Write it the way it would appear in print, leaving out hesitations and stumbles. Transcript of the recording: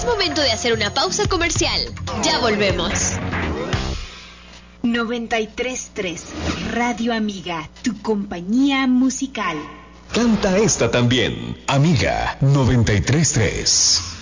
momento de hacer una pausa comercial. Ya volvemos. 93.3 Radio Amiga, tu compañía musical. Canta esta también, Amiga 93.3.